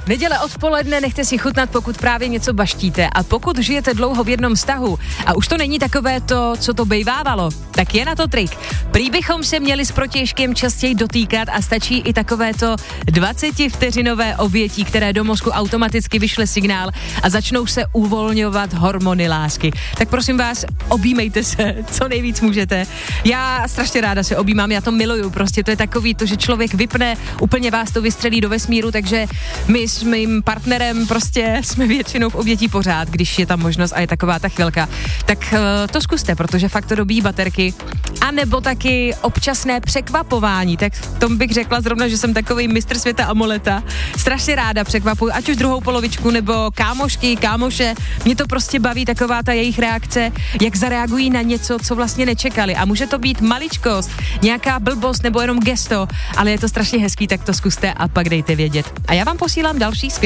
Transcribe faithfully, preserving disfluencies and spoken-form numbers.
Neděle odpoledne, nechte si chutnat, pokud právě něco baštíte. A pokud žijete dlouho v jednom vztahu a už to není takové to, co to bejvávalo, tak je na to trik. Prý bychom se měli s protějškem častěji dotýkat a stačí i takovéto dvacetivteřinové obětí, které do mozku automaticky vyšle signál a začnou se uvolňovat hormony lásky. Tak prosím vás, objímejte se, co nejvíc můžete. Já strašně ráda se objímám, já to miluju, prostě to je takový to, že člověk vypne, úplně vás to vystřelí do vesmíru, takže my s mým partnerem prostě jsme většinou v obětí pořád, když je tam možnost a je taková ta chvilka. Tak uh, to zkuste, protože fakt to dobíjí baterky. A nebo taky občasné překvapování, tak v tom bych řekla zrovna, že jsem takový mistr světa amoleta. Strašně ráda překvapuju, ať už druhou polovičku, nebo kámošky, kámoše. Mě to prostě baví taková ta jejich reakce, jak zareagují na něco, co vlastně nečekali. A může to být maličkost, nějaká blbost nebo jenom gesto, ale je to strašně hezký, tak to zkuste a pak dejte vědět. A já vám posílám další skvělé